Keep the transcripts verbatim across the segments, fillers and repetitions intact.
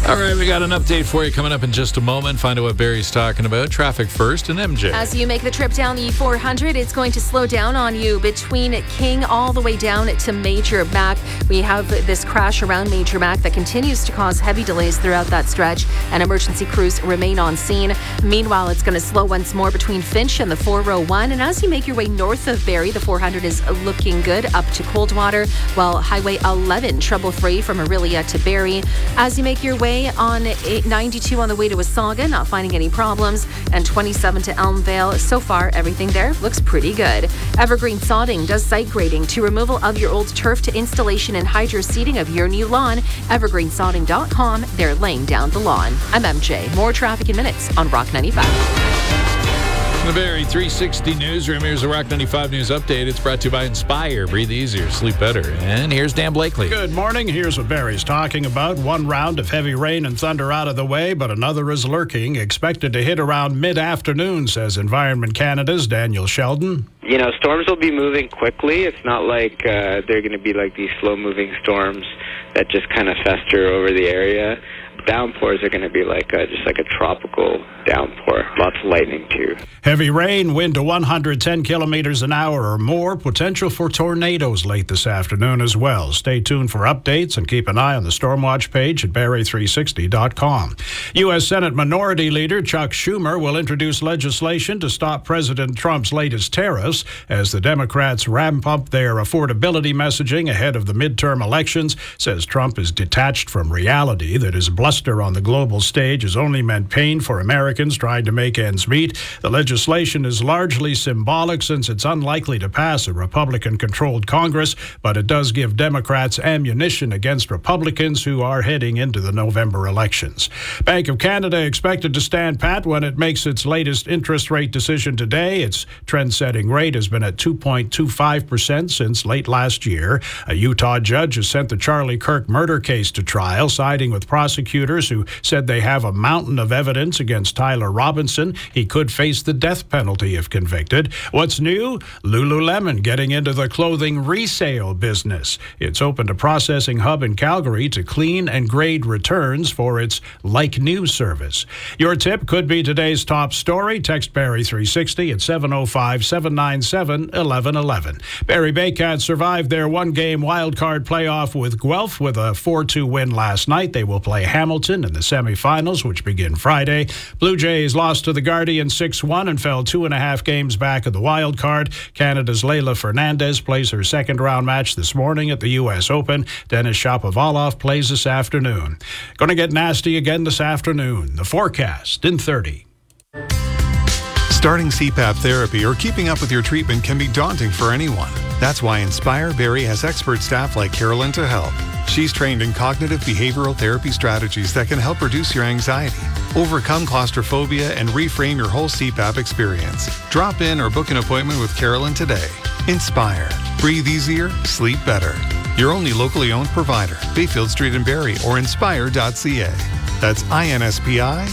All right, we got an update for you coming up in just a moment. Find out what Barry's talking about. Traffic first and M J. As you make the trip down the four hundred, it's going to slow down on you between King all the way down to Major Mac. We have this crash around Major Mac that continues to cause heavy delays throughout that stretch, and emergency crews remain on scene. Meanwhile, it's going to slow once more between Finch and the four oh one. And as you make your way north of Barrie, the four hundred is looking good up to Coldwater, while Highway eleven trouble-free from Orillia to Barrie. As you make your way on ninety-two on the way to Wasaga, not finding any problems, and twenty-seven to Elmvale. So far, everything there looks pretty good. Evergreen Sodding does site grading to removal of your old turf to installation and hydro seeding of your new lawn. evergreen sodding dot com. They're laying down the lawn. I'm M J. More traffic in minutes on Rock ninety-five. The Barrie three sixty Newsroom. Here's the Rock ninety-five News Update. It's brought to you by Inspire. Breathe easier, sleep better. And here's Dan Blakely. Good morning. Here's what Barrie's talking about. One round of heavy rain and thunder out of the way, but another is lurking. Expected to hit around mid-afternoon, says Environment Canada's Daniel Sheldon. You know, storms will be moving quickly. It's not like uh, they're going to be like these slow-moving storms that just kind of fester over the area. Downpours are going to be like a, just like a tropical downpour. Lots of lightning, too. Heavy rain, wind to one hundred ten kilometers an hour or more. Potential for tornadoes late this afternoon as well. Stay tuned for updates and keep an eye on the Stormwatch page at barrie three sixty dot com. U S Senate Minority Leader Chuck Schumer will introduce legislation to stop President Trump's latest tariffs as the Democrats ramp up their affordability messaging ahead of the midterm elections. Says Trump is detached from reality, that his bluster on the global stage has only meant pain for Americans trying to make ends meet. The legislation is largely symbolic since it's unlikely to pass a Republican-controlled Congress, but it does give Democrats ammunition against Republicans who are heading into the November elections. Bank of Canada expected to stand pat when it makes its latest interest rate decision today. Its trend-setting rate has been at two point two five percent since late last year. A Utah judge has sent the Charlie Kirk murder case to trial, siding with prosecutors who said they have a mountain of evidence against Tyler Robinson. He could face the death penalty if convicted. What's new? Lululemon getting into the clothing resale business. It's opened a processing hub in Calgary to clean and grade returns for its Like New service. Your tip could be today's top story. Text Barrie three sixty at seven oh five, seven nine seven, one one one one. Barrie Baycats survived their one-game wildcard playoff with Guelph with a four two win last night. They will play Hamilton in the semifinals, which begin Friday. Blue Jays lost to the Guardians six one and fell two and a half games back of the wild card. Canada's Leila Fernandez plays her second round match this morning at the U S Open. Denis Shapovalov plays this afternoon. Going to get nasty again this afternoon. The forecast in thirty. Starting C PAP therapy or keeping up with your treatment can be daunting for anyone. That's why Inspire Barrie has expert staff like Carolyn to help. She's trained in cognitive behavioral therapy strategies that can help reduce your anxiety, overcome claustrophobia, and reframe your whole C PAP experience. Drop in or book an appointment with Carolyn today. Inspire. Breathe easier, sleep better. Your only locally owned provider, Bayfield Street in Barrie or inspire dot c a. That's I N S P I.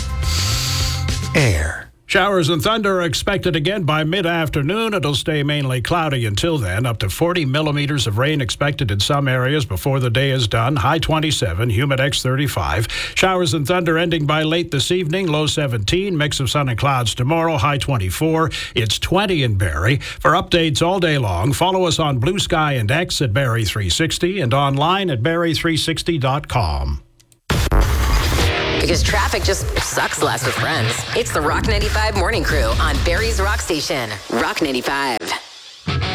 Air. Showers and thunder are expected again by mid-afternoon. It'll stay mainly cloudy until then. Up to forty millimeters of rain expected in some areas before the day is done. High twenty-seven, Humidex thirty-five. Showers and thunder ending by late this evening. Low seventeen. Mix of sun and clouds tomorrow. High twenty-four. It's twenty in Barrie. For updates all day long, follow us on Blue Sky and X at Barrie three sixty and online at barrie three sixty dot com. Because traffic just sucks less with friends. It's the Rock ninety-five Morning Crew on Barrie's Rock Station. Rock ninety-five.